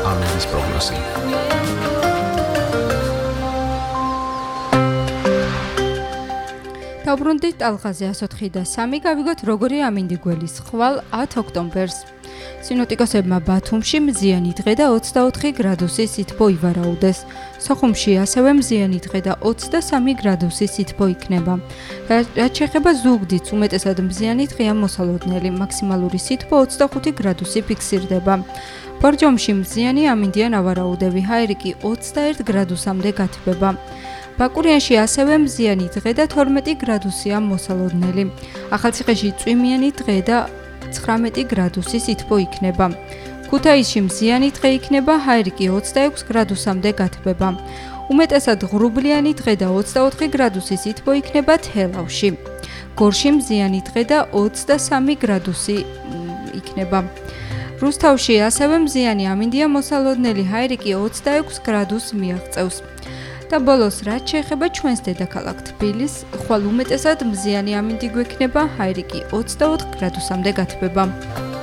ამინდის პროგნოზი. დაუბრუნდით ტალღაზე 104.3, გავიგოთ როგორი ამინდი გველის ხვალ 10 ოქტომბერს. სინოპტიკოსებმა ბათუმში მზიანი დღე და 24 გრადუსი სითბო ივარაუდეს. სოხუმში ასევე მზიანი დღე და 23 გრადუსი სითბო იქნება. რაც შეეხება ზუგდიდს, უმეტესად მზიანი დღეა მოსალოდნელი, მაქსიმალური სითბო 25 გრადუსი ფიქსირდება. ბორჯომში მზიანი ამინდია ნავარაუდები, ჰაერი კი 21 გრადუსამდე გათბება. ბაკურიანში ასევე მზიანი დღე და 12 გრადუსია მოსალოდნელი. ახალციხეში წვიმიანი დღე და 19 გრადუსი სითბო იქნება. ქუთაისში მზიანი დღე იქნება, ჰაერი კი 26 გრადუსამდე გათბება. უმეტესად ღრუბლიანი დღე და 24 გრადუსი სითბო იქნება თელავში. გორში მზიანი დღე და 23 გრადუსი იქნება. რუსთავში ასევე მზიანი ამინდია მოსალოდნელი, ჰაერი კი 26 გრადუსს მიაღწევს. და ბოლოს, რაც შეეხება ჩვენს დედაქალაქ თბილისს, ხვალ უმეტესად მზიანი ამინდი გვექნება, ჰაერი კი 24 გრადუსამდე გათბება.